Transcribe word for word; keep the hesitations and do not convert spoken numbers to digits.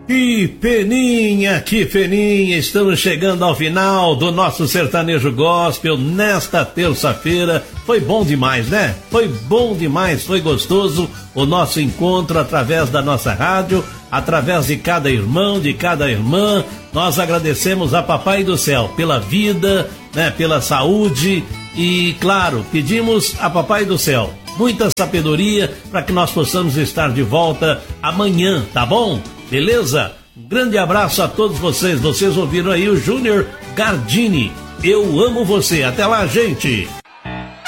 Que peninha, que peninha, estamos chegando ao final do nosso sertanejo gospel nesta terça-feira. Foi bom demais, né? Foi bom demais, foi gostoso o nosso encontro através da nossa rádio, através de cada irmão, de cada irmã. Nós agradecemos a Papai do Céu pela vida, né? Pela saúde e, claro, pedimos a Papai do Céu muita sabedoria para que nós possamos estar de volta amanhã, tá bom? Beleza? Um grande abraço a todos vocês. Vocês ouviram aí o Júnior Gardini. Eu amo você. Até lá, gente.